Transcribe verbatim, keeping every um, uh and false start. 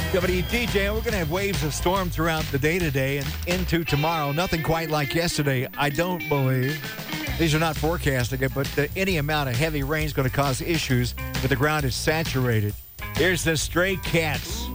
W T J, we're going to have waves of storm throughout the day today and into tomorrow. Nothing quite like yesterday, I don't believe. These are not forecasting it, but uh, any amount of heavy rain is going to cause issues, but the ground is saturated. Here's the Stray Cats.